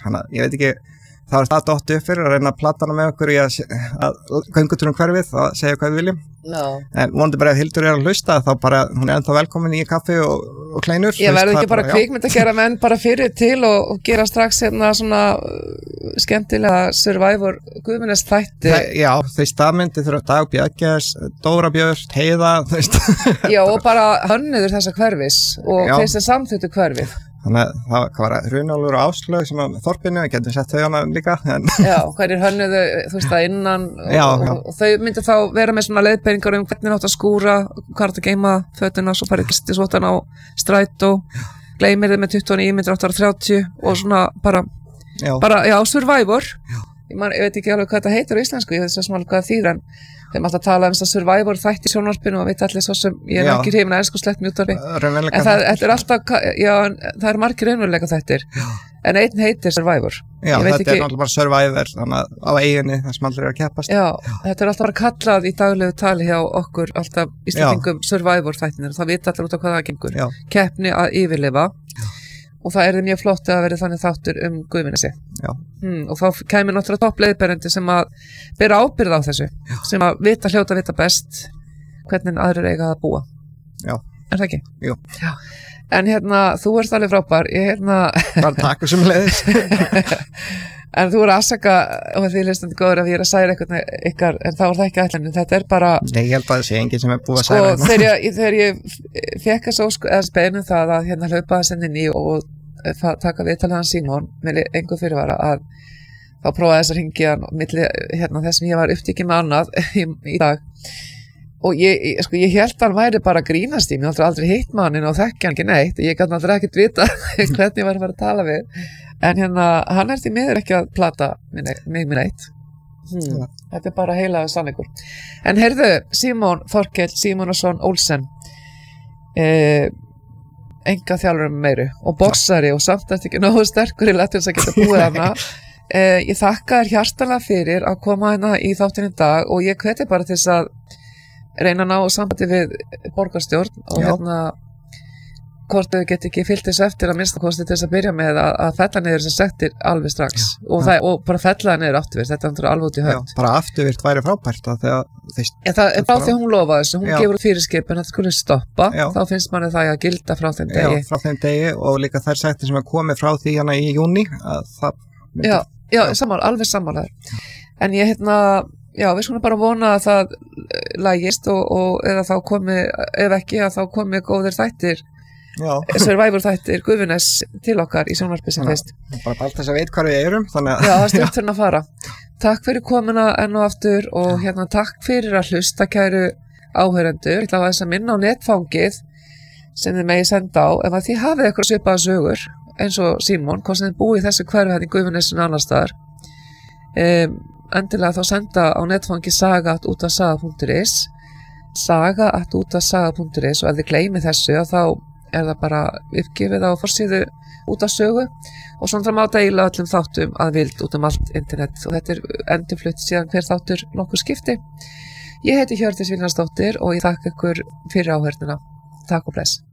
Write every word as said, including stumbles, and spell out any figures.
Þannig að ég veit ekki, það var það dottu upp fyrir að reyna að platana með okkur í að, að göngutúrum hverfið og segja hvað við viljum. No. En vonandi bara ef Hildur er að hlusta þá bara, hún er ennþá velkomin í kaffi og, og kleinur. Ég verði ekki bara kvikmynd að gera menn bara fyrir til og, og gera strax hérna svona skemmtilega Survivor Guðmunds þætti. Það, já, þau staðmyndi þurfa Dag Björgers, Dóra Björk, Heiða, þú veist. Já, og bara hönnuður þessa hverfis og já. Þeir sem samþýttu hverfið. Þannig að það var Runólfur og Áslaug sem að Þorpinu, við getum sett þau hana líka. En já, hverjir hönnuðu, þú veist það innan og, já, og, já. og þau myndi þá vera með svona leiðbeiningar um hvernig átt að skúra, hvað átt að geyma fötuna, svo farið gistisvotan á strætó, gleymir þið með tuttugu og níu myndir átta þrjátíu og svona bara, já. bara, já, Survivor. Já. Ég, man, ég veit ekki alveg hvað þetta heitir á íslensku, ég veit svo smálega hvað það þýðir en þeim alltaf tala um þess að Survivor þætti í sjónvarpinu og veit allir svo sem ég er já. ekki hrifin að elsku slett mjútarfi en það, þættir. er alltaf, já, það er margir raunveruleika þættir en einn heitir Survivor. Já, þetta ekki, er náttúrulega bara Survivor þannig að á eiginni það sem allir er að keppast. Já, já, þetta er alltaf bara kallað í daglegu tali hjá okkur alltaf íslendingum Survivor þættinir og það vita allir út á hvað það gengur. Já. Keppni að yfirlifa. Já. Og það er mjög flott að vera þannig þáttur um Guðmundsi. Hmm, og þá kemur náttúrulega toppleiðberendi sem að bera ábyrgð á þessu, já. Sem að vita hljóta vita best hvernig aðrir eiga að búa. Já. Er það ekki? Jú. Já. En hérna, þú ert alveg frábær. Ég hérna... Bara takk sem leiðis. En þú eru að afsaka, og því hlustandi góður að ég er að særa eitthvað ykkar, en þá er það ekki ætlan, þetta er bara... Nei, ég held að það sé enginn sem er búið að sko, særa þegar ég, þegar ég fekk þess að eða speinu það að hérna hlaupa þess inn í og taka viðtalaðan Símon með engu fyrirvara að þá prófaði þess að ringja milli hérna þess sem ég var upptikið með annað í, í dag og ég, ég, sko, ég held að hann væri bara að grínast í mig, aldrei, aldrei hitt mannin og þekkja hann ekki neitt og ég gæti aldrei ekkert vita hvernig ég var að fara að tala við en hérna, hann er því miður ekki að plata mig með neitt hmm. Þetta er bara heilaðu sannleikur en heyrðu, Símon Þorkell Símonarson Olsen eh, enga þjálfurum meiru og boxari og samt eftir ekki nógu sterkur í lettur sem geta búið hana eh, ég þakka þér hjartanlega fyrir að koma hérna í þáttinn í dag og ég hveti bara til þess að reyna að ná sambandi við borgarstjórn og já. Hérna hvort þau get ekki fyllt þessu eftir að minnsta kosti til þess að byrja með að, að fella niður þessar sektir alveg strax og, það, og bara fella það niður afturvirt, þetta er náttúrulega alveg út í hönd. Já, bara afturvirt væri frábært að þegar þeist... Já, það er bara því að hún lofa þessu, hún já. Gefur út fyrirskipun að það skulle stoppa, já. Þá finnst manni það að gilda frá þeim degi. Já, frá þeim degi og líka þær sektir sem er komið frá því hana í júni að það... Myndi... Já, já, sammál, alveg sammálaður. En ég hérna... Já, við skulum bara vona að það lagist og, og eða þá komi, ef ekki að þá komi góðir þættir Survivor þættir Guðmunds til okkar í sjónvarpi sem fyrst. Bara bara þess að veit hvað við erum þannig að... Já, það er stjórn fyrir að fara. Takk fyrir komuna enn og aftur og hérna takk fyrir að hlusta kæru áheyrendur. Ég ætla að þess að minna á netfangið sem þið megi senda á ef að þið hafið eitthvað svipaða sögur eins og Símon, hvað sem þið búið þessu hverfi hérna í Guðmunds og annars staðar. Um, endilega þá senda á netfangið saga at útvarsaga punktur is saga at útvarsaga punktur is og ef þið gleymi þessu þá er það bara uppgefið á forsíðu út af sögu og svona það má deila öllum þáttum að vild út um allt internet og þetta er endurflutt síðan hver þáttur nokkur skipti. Ég heiti Hjördís Vilhjálmsdóttir og ég þakka ykkur fyrir áheyrnina. Takk og bless.